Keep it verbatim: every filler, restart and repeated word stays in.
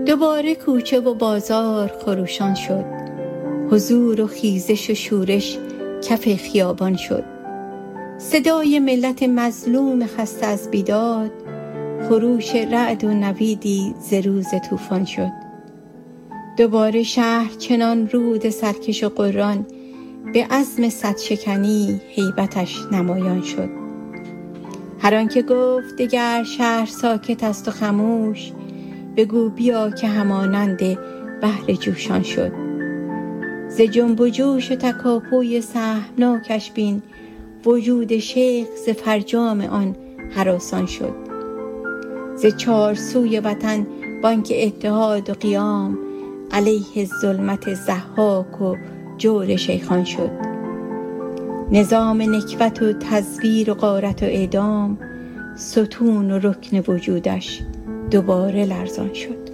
دوباره کوچه و بازار خروشان شد. حضور و خیزش و شورش کف خیابان شد. صدای ملت مظلوم خسته از بیداد، خروش رعد و نویدی ز روز طوفان شد. دوباره شهر چنان رود سرکش و قران، به عزم صد شکنی هیبتش نمایان شد. هر آن که گفت دگر شهر ساکت است و خموش، بگو بیا که همانند بحر جوشان شد. ز جنب و جوش و تکاپوی سهمناکش بین، وجود شیخ ز فرجام آن هراسان شد. ز چار سوی وطن بانگ اتحاد و قیام، علیه ظلمت ضحاک و جور شیخان شد. نظام نکبت و تزویر و غارت و اعدام، ستون و رکن وجودش دوباره لرزان شد.